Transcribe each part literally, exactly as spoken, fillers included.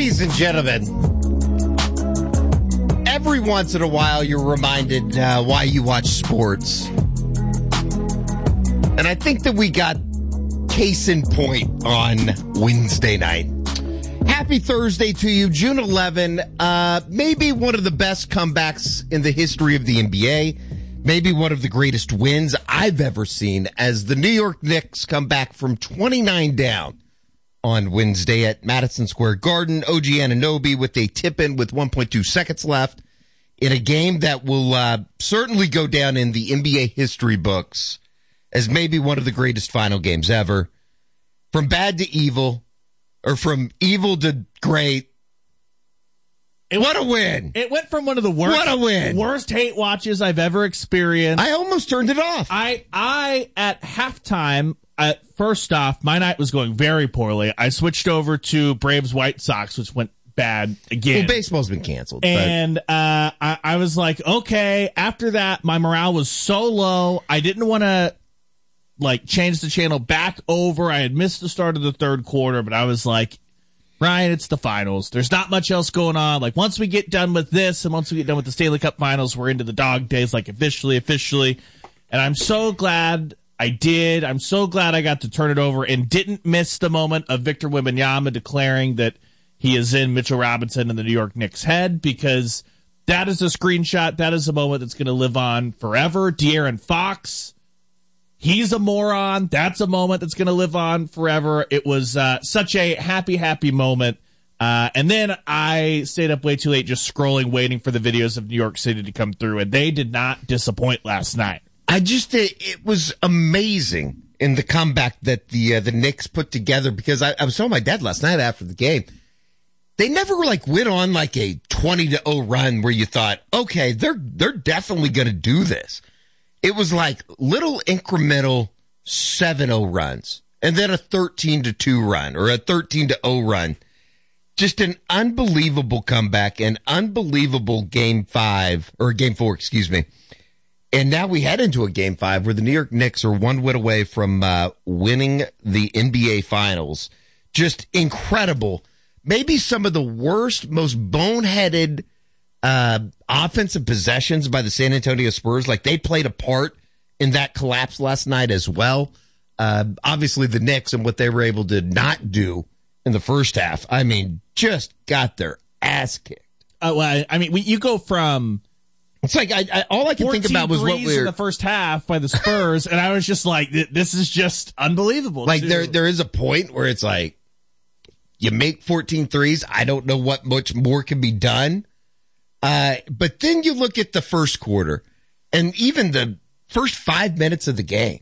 Ladies and gentlemen, every once in a while you're reminded uh, why you watch sports. And I think that we got case in point on Wednesday night. Happy Thursday to you, June eleventh. Uh, maybe one of the best comebacks in the history of the N B A. Maybe one of the greatest wins I've ever seen as the New York Knicks come back from twenty-nine down on Wednesday at Madison Square Garden. O G Anunoby with a tip-in with one point two seconds left in a game that will uh, certainly go down in the N B A history books as maybe one of the greatest final games ever. From bad to evil, or from evil to great. It what went, a win. It went from one of the worst, what a win. worst hate watches I've ever experienced. I almost turned it off. I, I at halftime, uh, first off, my night was going very poorly. I switched over to Braves White Sox, which went bad again. Well, baseball's been canceled. And uh, I, I was like, okay. After that, my morale was so low. I didn't want to like change the channel back over. I had missed the start of the third quarter, but I was like, Ryan, it's the finals. There's not much else going on. Like, once we get done with this and once we get done with the Stanley Cup finals, we're into the dog days, like officially, officially. And I'm so glad I did. I'm so glad I got to turn it over and didn't miss the moment of Victor Wembanyama declaring that he is in Mitchell Robinson and the New York Knicks' head, because that is a screenshot. That is a moment that's going to live on forever. De'Aaron Fox, he's a moron. That's a moment that's going to live on forever. It was uh, such a happy, happy moment. Uh, and then I stayed up way too late just scrolling, waiting for the videos of New York City to come through, and they did not disappoint last night. I just, it, it was amazing in the comeback that the uh, the Knicks put together, because I, I was telling my dad last night after the game, they never like went on like a twenty to oh run where you thought, okay, they're they're definitely going to do this. It was like little incremental seven oh runs and then a thirteen to two run or a thirteen to oh run. Just an unbelievable comeback, an unbelievable game five or game four, excuse me. And now we head into a game five where the New York Knicks are one win away from uh, winning the N B A Finals. Just incredible. Maybe some of the worst, most boneheaded uh, offensive possessions by the San Antonio Spurs. Like, they played a part in that collapse last night as well. Uh, obviously, the Knicks and what they were able to not do in the first half, I mean, just got their ass kicked. Uh, well, I mean, we, you go from... It's like, I, I all I can think about was what we were... in the first half by the Spurs, and I was just like, this is just unbelievable. Like, too. there there is a point where it's like, you make fourteen threes. I don't know what much more can be done. Uh, but then you look at the first quarter and even the first five minutes of the game.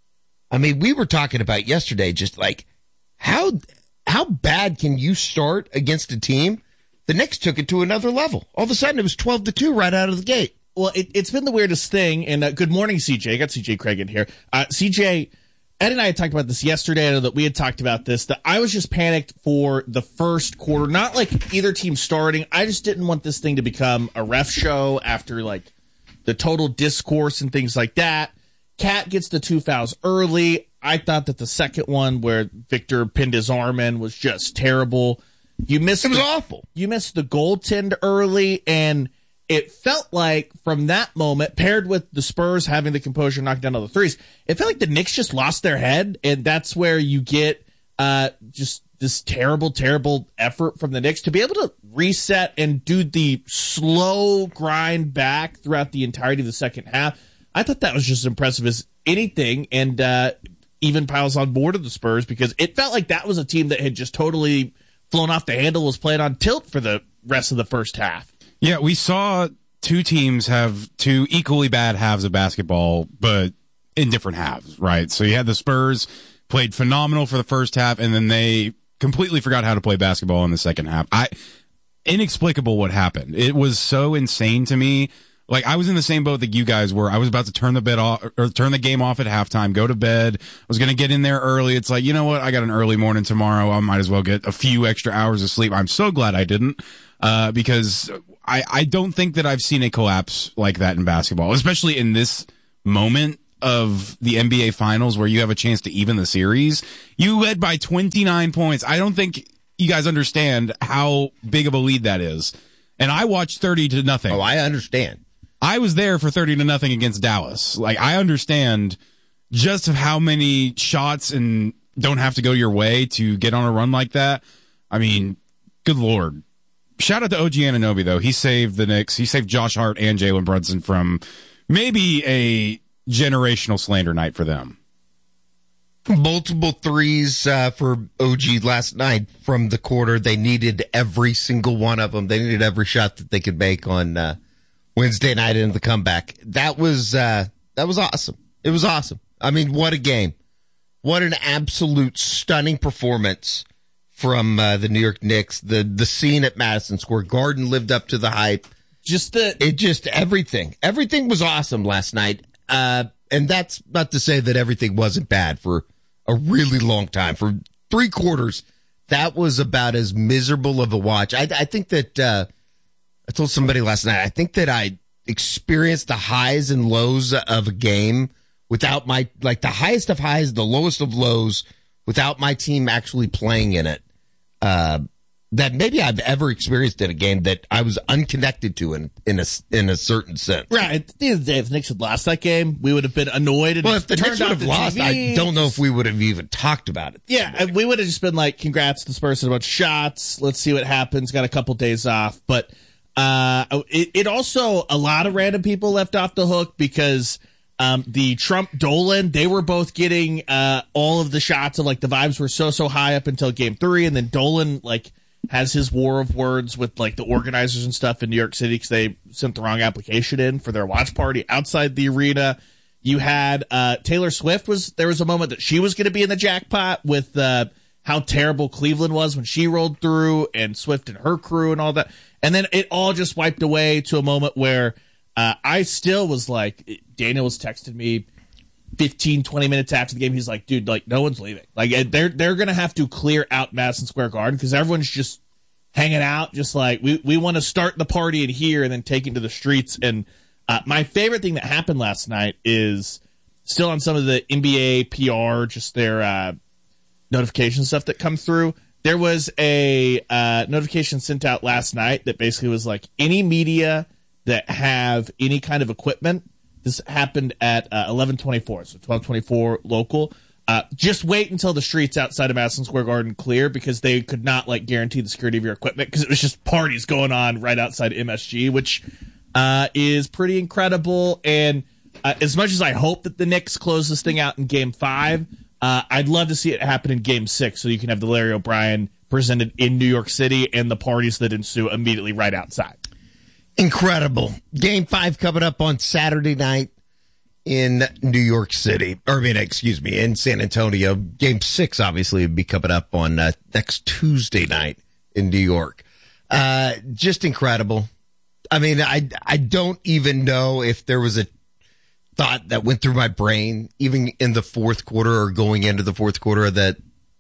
I mean, we were talking about yesterday, just like how, how bad can you start against a team? The Knicks took it to another level. All of a sudden it was twelve to two right out of the gate. Well, it, it's been the weirdest thing. And uh, good morning, C J. I got C J Craig in here. Uh, C J, Ed and I had talked about this yesterday. I know that we had talked about this, that I was just panicked for the first quarter. Not like either team starting. I just didn't want this thing to become a ref show after like the total discourse and things like that. Cat gets the two fouls early. I thought that the second one where Victor pinned his arm in was just terrible. You missed It was the, awful. You missed the goaltend early, and it felt like from that moment, paired with the Spurs having the composure, knocking down all the threes, it felt like the Knicks just lost their head, and that's where you get uh, just this terrible, terrible effort from the Knicks to be able to reset and do the slow grind back throughout the entirety of the second half. I thought that was just as impressive as anything, and uh, even piles on board of the Spurs, because it felt like that was a team that had just totally flown off the handle, was playing on tilt for the rest of the first half. Yeah, we saw two teams have two equally bad halves of basketball, but in different halves, right? So you had the Spurs played phenomenal for the first half, and then they completely forgot how to play basketball in the second half. I inexplicable what happened. It was so insane to me. Like, I was in the same boat that you guys were. I was about to turn the bed off, or turn the game off at halftime, go to bed. I was going to get in there early. It's like, you know what? I got an early morning tomorrow. I might as well get a few extra hours of sleep. I'm so glad I didn't, uh, because I, I don't think that I've seen a collapse like that in basketball, especially in this moment of the N B A Finals where you have a chance to even the series. You led by twenty-nine points. I don't think you guys understand how big of a lead that is. And I watched thirty to nothing. Oh, I understand. I was there for thirty to nothing against Dallas. Like, I understand just how many shots and don't have to go your way to get on a run like that. I mean, good Lord. Shout out to O G Anunoby, though. He saved the Knicks. He saved Josh Hart and Jalen Brunson from maybe a generational slander night for them. Multiple threes uh, for O G last night from the quarter. They needed every single one of them. They needed every shot that they could make on uh, Wednesday night into the comeback. That was uh, that was awesome. It was awesome. I mean, what a game. What an absolute stunning performance from uh, the New York Knicks. The the scene at Madison Square Garden lived up to the hype. Just the It just, everything. Everything was awesome last night. Uh, and that's not to say that everything wasn't bad for a really long time. For three quarters, that was about as miserable of a watch. I, I think that, uh, I told somebody last night, I think that I experienced the highs and lows of a game without my, like the highest of highs, the lowest of lows, without my team actually playing in it. Uh, that maybe I've ever experienced in a game that I was unconnected to in, in a, in a certain sense. right at the end of the day, if the Knicks had lost that game, we would have been annoyed. And Well, if the turned Knicks would off have the lost, T V. I don't know if we would have even talked about it. Yeah, and we would have just been like, congrats to the Spurs on a bunch of shots. Let's see what happens. Got a couple days off. But uh, it, it also, a lot of random people left off the hook because um, the Trump Dolan, they were both getting uh, all of the shots of like the vibes were so, so high up until game three. And then Dolan, like, has his war of words with like the organizers and stuff in New York City because they sent the wrong application in for their watch party outside the arena. You had uh, Taylor Swift was there was a moment that she was going to be in the jackpot with uh, how terrible Cleveland was when she rolled through and Swift and her crew and all that. And then it all just wiped away to a moment where uh, I still was like, Daniel was texting me fifteen, twenty minutes after the game. He's like, dude, like no one's leaving. Like they're, they're going to have to clear out Madison Square Garden because everyone's just hanging out. Just like we, we want to start the party in here and then take it to the streets. And uh, my favorite thing that happened last night is still on some of the N B A P R, just their uh, notification stuff that comes through. There was a uh, notification sent out last night that basically was like any media that have any kind of equipment. This happened at uh, eleven twenty-four, so twelve twenty-four local. Uh, just wait until the streets outside of Madison Square Garden clear because they could not like guarantee the security of your equipment because it was just parties going on right outside M S G, which uh, is pretty incredible. And uh, as much as I hope that the Knicks close this thing out in Game Five, uh, I'd love to see it happen in Game Six so you can have the Larry O'Brien presented in New York City and the parties that ensue immediately right outside. Incredible. Game five coming up on Saturday night in New York City. Or, I mean, excuse me, in San Antonio. Game six, obviously, would be coming up on uh, next Tuesday night in New York. Uh, just incredible. I mean, I, I don't even know if there was a thought that went through my brain, even in the fourth quarter or going into the fourth quarter, that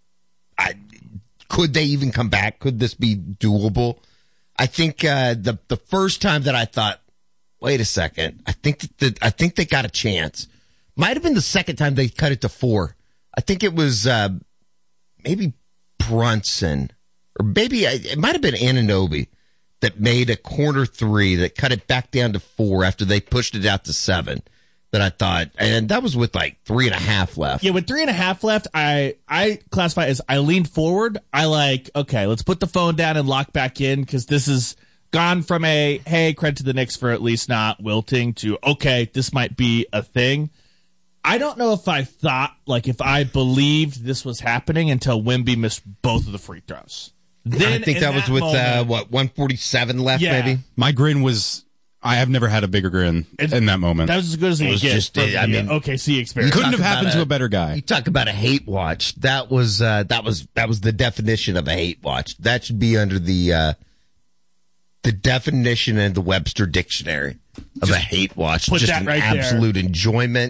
I could they even come back? Could this be doable? I think uh, the the first time that I thought, wait a second, I think that the, I think they got a chance. Might have been the second time they cut it to four. I think it was uh, maybe Brunson or maybe it might have been Anunoby that made a corner three that cut it back down to four after they pushed it out to seven. That I thought, and that was with like three and a half left. Yeah, with three and a half left, I I classify as I leaned forward. I like, okay, let's put the phone down and lock back in because this is gone from a, hey, credit to the Knicks for at least not wilting to, okay, this might be a thing. I don't know if I thought, like if I believed this was happening until Wemby missed both of the free throws. Then I think that, that was with, moment, uh, what, one forty-seven left yeah. maybe? My grin was... I have never had a bigger grin it's, in that moment. That was as good as it was just. From, I mean, O K C experience couldn't have happened a, to a better guy. You talk about a hate watch. That was uh, that was that was the definition of a hate watch. That should be under the uh, the definition in the Webster Dictionary of just a hate watch. Put just that an right absolute there. enjoyment.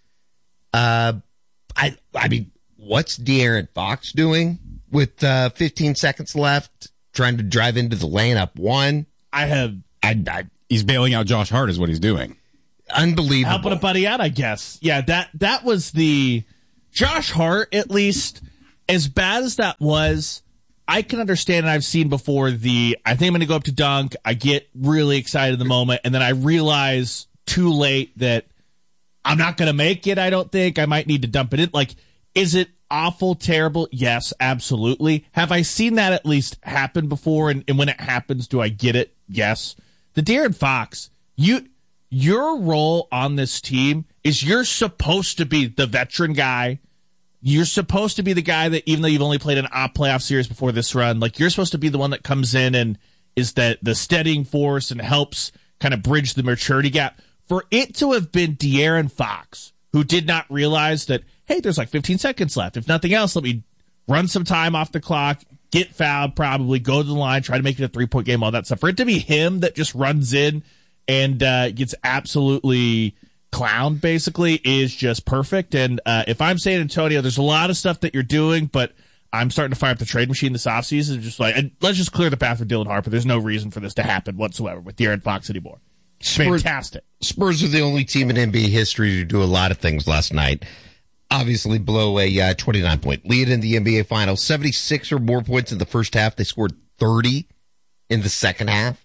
Uh, I I mean, what's De'Aaron Fox doing with uh, fifteen seconds left, trying to drive into the lane up one? I have. I. I He's bailing out Josh Hart is what he's doing. Unbelievable. Helping a buddy out, I guess. Yeah, that that was the Josh Hart, at least, as bad as that was, I can understand, and I've seen before the, I think I'm going to go up to dunk. I get really excited in the moment, and then I realize too late that I'm not going to make it, I don't think. I might need to dump it in. Like, is it awful, terrible? Yes, absolutely. Have I seen that at least happen before? And, and when it happens, do I get it? Yes. The De'Aaron Fox, you, your role on this team is you're supposed to be the veteran guy. You're supposed to be the guy that, even though you've only played an odd playoff series before this run, like, you're supposed to be the one that comes in and is the, the steadying force and helps kind of bridge the maturity gap. For it to have been De'Aaron Fox, who did not realize that, hey, there's like fifteen seconds left. If nothing else, let me run some time off the clock, get fouled probably, go to the line, try to make it a three-point game, all that stuff. For it to be him that just runs in and uh, gets absolutely clowned, basically, is just perfect. And uh, if I'm San Antonio, there's a lot of stuff that you're doing, but I'm starting to fire up the trade machine this offseason. Just like, and let's just clear the path for Dylan Harper. There's no reason for this to happen whatsoever with De'Aaron Fox anymore. Spurs, Fantastic. Spurs are the only team in N B A history to do a lot of things last night. Obviously blow a uh, twenty-nine point lead in the N B A Finals. seventy-six or more points in the first half. They scored thirty in the second half,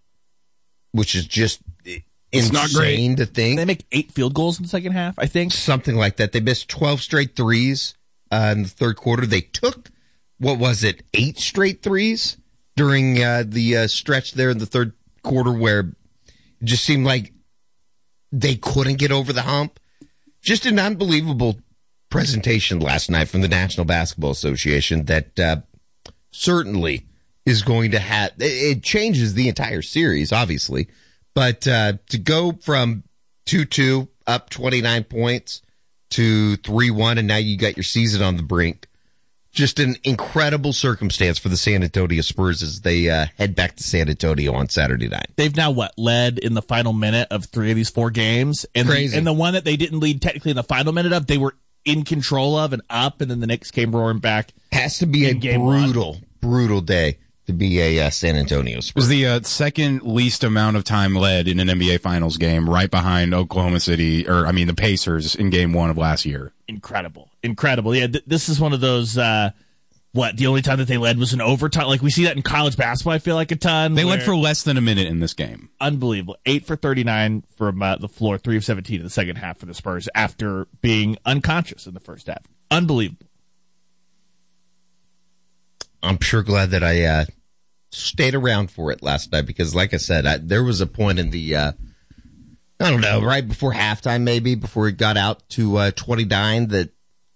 which is just it's insane not great. to think. They make eight field goals in the second half, I think. Something like that. They missed twelve straight threes uh, in the third quarter. They took, what was it, eight straight threes during uh, the uh, stretch there in the third quarter where it just seemed like they couldn't get over the hump. Just an unbelievable presentation last night from the National Basketball Association that uh, certainly is going to have, it changes the entire series, obviously, but uh, to go from two two up twenty-nine points to three one, and now you got your season on the brink. Just an incredible circumstance for the San Antonio Spurs as they uh, head back to San Antonio on Saturday night. They've now, what, led in the final minute of three of these four games? And Crazy. The, and the one that they didn't lead technically in the final minute of, they were in control of and up, and then the Knicks came roaring back. Has to be a brutal, one. brutal day to be a uh, San Antonio Spurs. It was the uh, second least amount of time led in an N B A Finals game, right behind Oklahoma City, or I mean the Pacers in game one of last year. Incredible. Incredible. Yeah, th- this is one of those, uh, what, the only time that they led was in overtime? Like, we see that in college basketball, I feel like, a ton. They led for less than a minute in this game. Unbelievable. eight for thirty-nine from uh, the floor, three of seventeen in the second half for the Spurs after being unconscious in the first half. Unbelievable. I'm sure glad that I uh, stayed around for it last night because, like I said, I, there was a point in the, uh, I don't know, right before halftime maybe, before it got out to uh, twenty-nine, that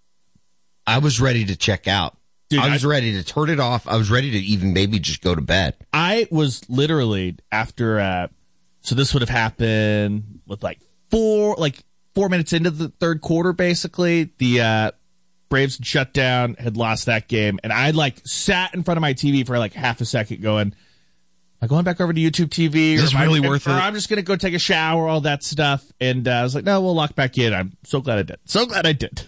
I was ready to check out. Dude, I was I, ready to turn it off. I was ready to even maybe just go to bed. I was literally after, uh, so this would have happened with like four, like four minutes into the third quarter, basically. The uh, Braves had shut down, had lost that game, and I like sat in front of my T V for like half a second going, am I going back over to YouTube T V? Is this really I, worth or it? I'm just going to go take a shower, all that stuff. And uh, I was like, no, we'll lock back in. I'm so glad I did. So glad I did.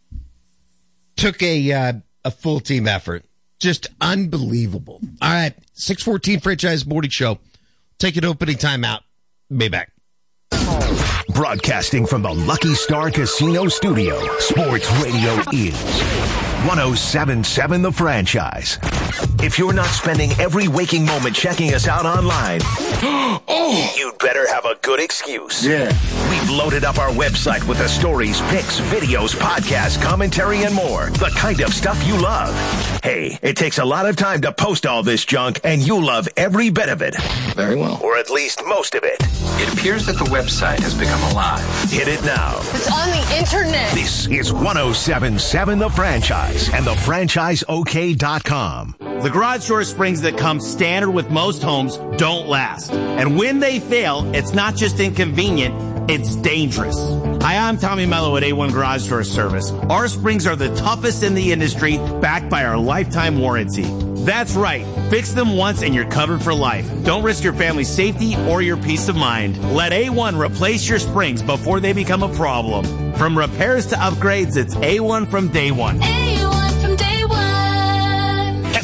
Took a... Uh, A full team effort. Just unbelievable. All right. six fourteen Franchise Morning Show. Take an opening timeout. Be back. Broadcasting from the Lucky Star Casino Studio, Sports Radio is one oh seven point seven The Franchise. If you're not spending every waking moment checking us out online, oh, you'd better have a good excuse. Yeah. We've loaded up our website with the stories, pics, videos, podcasts, commentary, and more. The kind of stuff you love. Hey, it takes a lot of time to post all this junk, and you'll love every bit of it. Very well. Or at least most of it. It appears that the website has become alive. Hit it now. It's on the internet. This is one oh seven point seven The Franchise and the franchise o k dot com. The garage door springs that come standard with most homes don't last. And when they fail, it's not just inconvenient, it's dangerous. Hi, I'm Tommy Mello at A one Garage Door Service. Our springs are the toughest in the industry, backed by our lifetime warranty. That's right. Fix them once and you're covered for life. Don't risk your family's safety or your peace of mind. Let A one replace your springs before they become a problem. From repairs to upgrades, it's A one from day one. A one from day one.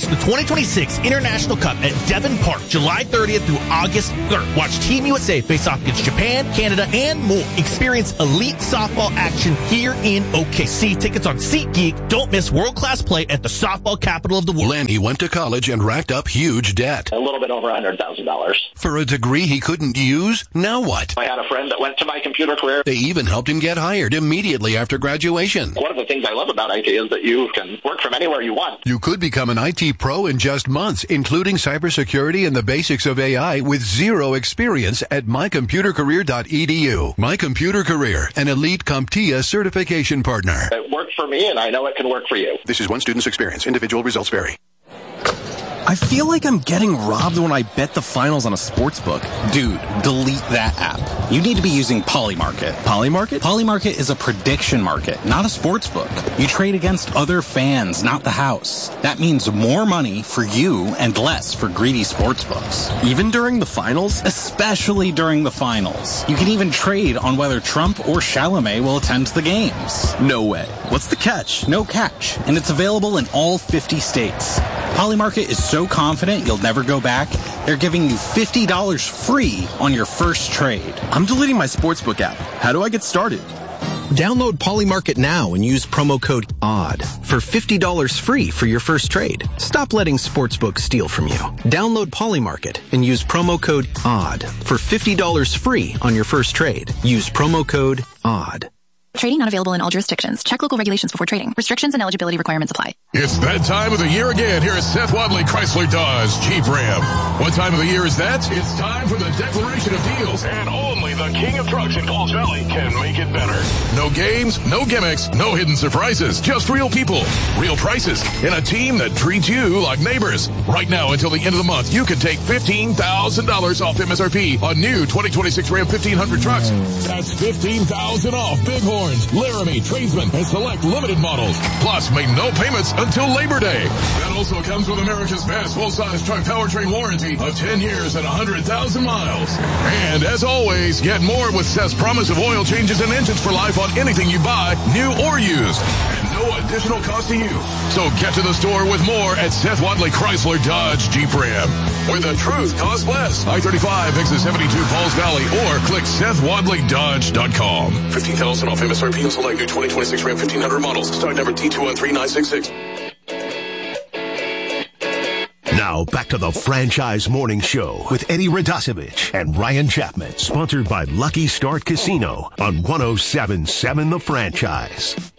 the twenty twenty-six International Cup at Devon Park, July thirtieth through August third. Watch Team U S A face off against Japan, Canada, and more. Experience elite softball action here in O K C. Tickets on SeatGeek. Don't miss world-class play at the softball capital of the world. Lenny went to college and racked up huge debt. A little bit over one hundred thousand dollars. For a degree he couldn't use? Now what? I had a friend that went to my computer career. They even helped him get hired immediately after graduation. One of the things I love about I T is that you can work from anywhere you want. You could become an I T pro in just months, including cybersecurity and the basics of A I with zero experience at my computer career dot e d u. My Computer Career, an elite CompTIA certification partner. It worked for me, and I know it can work for you. This is one student's experience. Individual results vary. I feel like I'm getting robbed when I bet the finals on a sports book. Dude, delete that app. You need to be using Polymarket. Polymarket? Polymarket is a prediction market, not a sports book. You trade against other fans, not the house. That means more money for you and less for greedy sports books. Even during the finals? Especially during the finals. You can even trade on whether Trump or Chalamet will attend the games. No way. What's the catch? No catch. And it's available in all fifty states. Polymarket is so confident you'll never go back, they're giving you fifty dollars free on your first trade. I'm deleting my sportsbook app. How do I get started? Download Polymarket now and use promo code ODD for fifty dollars free for your first trade. Stop letting sportsbooks steal from you. Download Polymarket and use promo code ODD for fifty dollars free on your first trade. Use promo code ODD. Trading not available in all jurisdictions. Check local regulations before trading. Restrictions and eligibility requirements apply. It's that time of the year again here at Seth Wadley Chrysler Dodge Jeep Ram. What time of the year is that? It's time for the declaration of deals. And only the king of trucks in Pauls Valley can make it better. No games, no gimmicks, no hidden surprises. Just real people, real prices, and a team that treats you like neighbors. Right now until the end of the month, you can take fifteen thousand dollars off M S R P on new twenty twenty-six Ram fifteen hundred trucks. That's fifteen thousand dollars off Bighorn, Laramie, Tradesman, and select limited models. Plus, make no payments until Labor Day. That also comes with America's best full-size truck powertrain warranty of ten years and one hundred thousand miles. And as always, get more with Seth's promise of oil changes and engines for life on anything you buy, new or used. And no additional cost to you. So get to the store with more at Seth Wadley Chrysler Dodge Jeep Ram, where the truth costs less. I thirty-five, exit seventy-two, Pauls Valley, or click Seth Wadley Dodge dot com. fifteen thousand dollars off M S R P and select new twenty twenty-six Ram fifteen hundred models. Stock number T two one three nine six six. Now back to the Franchise Morning Show with Eddie Radosevich and Ryan Chapman, sponsored by Lucky Start Casino on one oh seven point seven The Franchise.